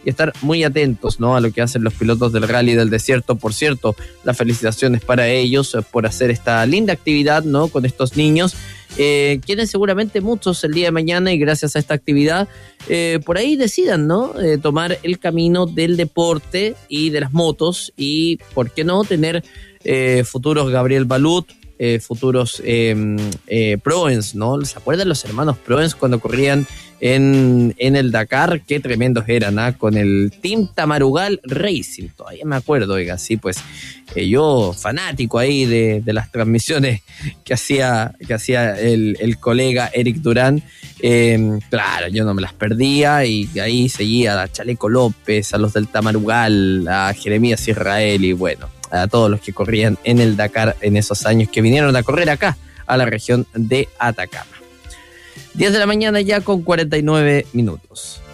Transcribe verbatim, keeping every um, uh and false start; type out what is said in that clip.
y estar muy atentos, ¿no?, a lo que hacen los pilotos del Rally del Desierto. Por cierto, las felicitaciones para ellos por hacer esta linda actividad, ¿no?, con estos niños, eh, quienes seguramente muchos el día de mañana, y gracias a esta actividad, eh, por ahí decidan, ¿no?, eh, tomar el camino del deporte y de las motos, y por qué no tener eh, futuros Gabriel Balut, eh, futuros eh, eh, Proens, ¿no? ¿Se acuerdan los hermanos Proens cuando corrían en, en el Dakar? Qué tremendos eran, ¿ah? Con el Team Tamarugal Racing, todavía me acuerdo, oiga, sí, pues eh, yo fanático ahí de, de las transmisiones que hacía, que hacía el, el colega Eric Durán. Eh, claro, yo no me las perdía, y ahí seguía a Chaleco López, a los del Tamarugal, a Jeremías Israel, y bueno, a todos los que corrían en el Dakar en esos años, que vinieron a correr acá, a la región de Atacama. diez de la mañana ya con cuarenta y nueve minutos.